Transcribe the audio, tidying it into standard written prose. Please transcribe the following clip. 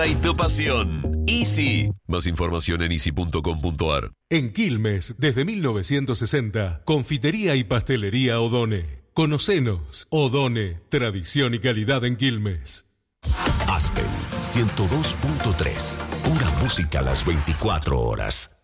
y tu pasión. Easy. Más información en easy.com.ar. En Quilmes, desde 1960, confitería y pastelería Odone. Conocenos. Odone, tradición y calidad en Quilmes. Aspen 102.3. Pura música a las 24 horas.